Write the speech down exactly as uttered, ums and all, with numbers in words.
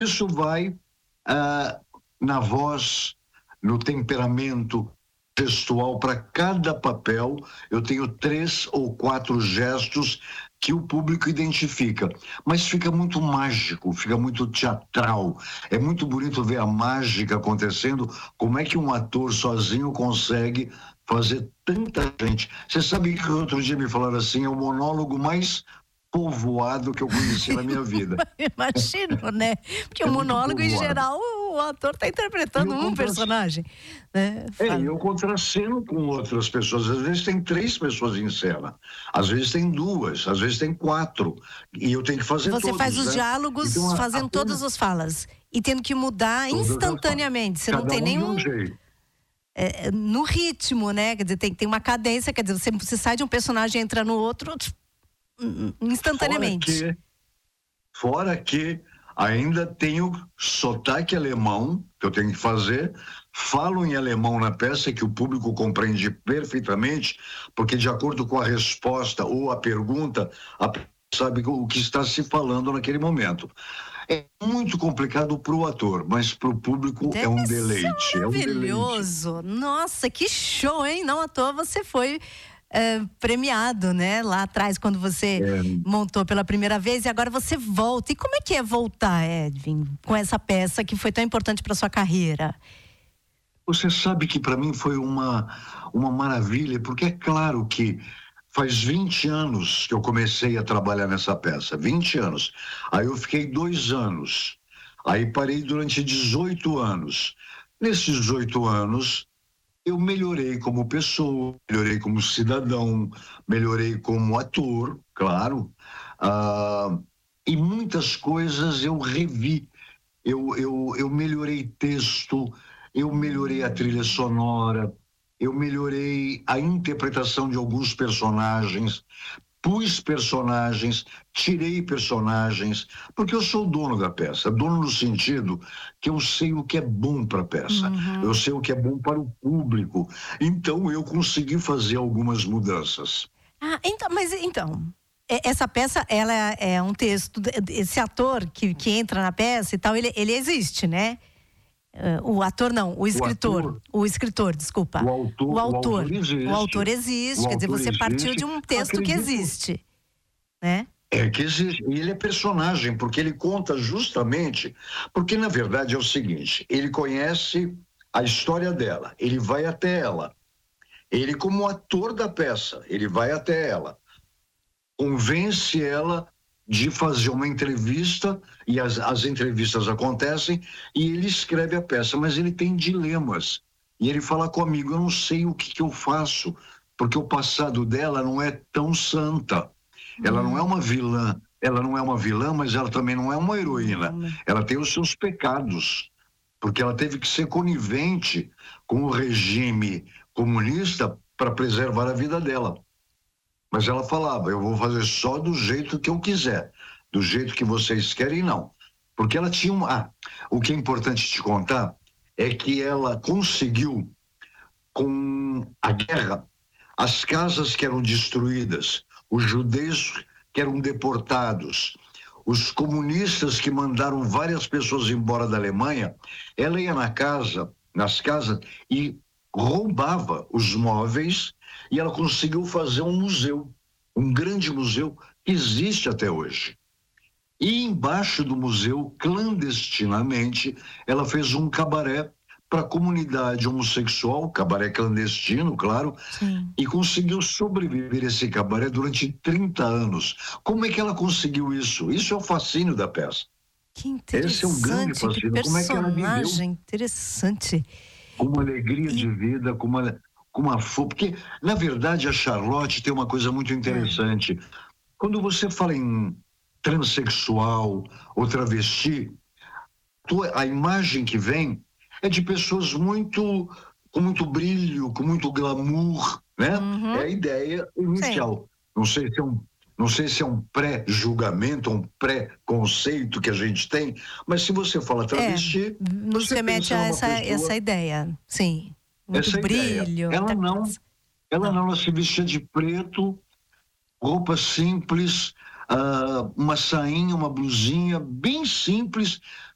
Isso vai ah, na voz, no temperamento gestual. Para cada papel, eu tenho três ou quatro gestos que o público identifica. Mas fica muito mágico, fica muito teatral. É muito bonito ver a mágica acontecendo. Como é que um ator sozinho consegue fazer tanta gente? Você sabe que outro dia me falaram assim, é o monólogo mais povoado que eu conheci na minha vida. Imagino, né? Porque é o monólogo, em geral, o ator está interpretando um contra... personagem. Né? É, e eu contraceno com outras pessoas. Às vezes tem três pessoas em cena. Às vezes tem duas, às vezes tem quatro. E eu tenho que fazer Você todos, faz os né? diálogos então, fazendo apenas... todas as falas. E tendo que mudar todas instantaneamente. Você Cada não tem um nenhum... de um jeito. É, no ritmo, né? Quer dizer, tem, tem uma cadência. Quer dizer, você, você sai de um personagem e entra no outro... instantaneamente. Fora que, fora que ainda tenho sotaque alemão, que eu tenho que fazer, falo em alemão na peça, que o público compreende perfeitamente, porque de acordo com a resposta ou a pergunta, a pessoa sabe o que está se falando naquele momento. É muito complicado para o ator, mas para o público Deve é um deleite. Maravilhoso. É um deleite. Nossa, que show, hein? Não à toa você foi É, premiado, né? Lá atrás, quando você é. montou pela primeira vez, e agora você volta. E como é que é voltar, Edwin, com essa peça que foi tão importante para sua carreira? Você sabe que para mim foi uma, uma maravilha, porque é claro que faz vinte anos que eu comecei a trabalhar nessa peça, vinte anos. Aí eu fiquei dois anos, aí parei durante dezoito anos. Nesses dezoito anos, eu melhorei como pessoa, melhorei como cidadão, melhorei como ator, claro, ah, e muitas coisas eu revi, eu, eu, eu melhorei texto, eu melhorei a trilha sonora, eu melhorei a interpretação de alguns personagens, pus personagens, tirei personagens, porque eu sou o dono da peça, dono no sentido que eu sei o que é bom para a peça, uhum. eu sei o que é bom para o público, então eu consegui fazer algumas mudanças. Ah, então, mas então, essa peça, ela é um texto, esse ator que, que entra na peça e tal, ele, ele existe, né? Uh, o ator não, o escritor, o, ator, o escritor, desculpa. O autor, o autor, o autor existe. O autor existe, o quer dizer, autor você existe. partiu de um texto Acredito. que existe, né? É que existe, e ele é personagem, porque ele conta justamente, porque na verdade é o seguinte, ele conhece a história dela, ele vai até ela, ele como ator da peça, ele vai até ela, convence ela de fazer uma entrevista, e as, as entrevistas acontecem, e ele escreve a peça, mas ele tem dilemas. E ele fala comigo, eu não sei o que, que eu faço, porque o passado dela não é tão santa. Ela não é uma vilã, ela não é uma vilã, mas ela também não é uma heroína. Ela tem os seus pecados, porque ela teve que ser conivente com o regime comunista para preservar a vida dela. Mas ela falava, eu vou fazer só do jeito que eu quiser, do jeito que vocês querem, não. Porque ela tinha uma... Ah, o que é importante te contar é que ela conseguiu, com a guerra, as casas que eram destruídas, os judeus que eram deportados, os comunistas que mandaram várias pessoas embora da Alemanha, ela ia na casa, nas casas e roubava os móveis, e ela conseguiu fazer um museu, um grande museu que existe até hoje. E embaixo do museu, clandestinamente, ela fez um cabaré para a comunidade homossexual, cabaré clandestino, claro, Sim. e conseguiu sobreviver esse cabaré durante trinta anos. Como é que ela conseguiu isso? Isso é o fascínio da peça. Que interessante, esse é um grande fascínio. Que Como é que ela viveu? Interessante. Com uma alegria e... de vida, com uma... com uma força, porque na verdade a Charlotte tem uma coisa muito interessante. É. Quando você fala em transexual ou travesti, a imagem que vem é de pessoas muito com muito brilho, com muito glamour, né? Uhum. É a ideia inicial. Sim. Não sei se é um não sei se é um pré-julgamento, um pré-conceito que a gente tem, mas se você fala travesti, é, você remete a essa, pessoa... essa ideia, sim. Muito essa brilho. Ideia. Ela não, ela não, ela se vestia de preto, roupa simples, uh, uma sainha, uma blusinha bem simples,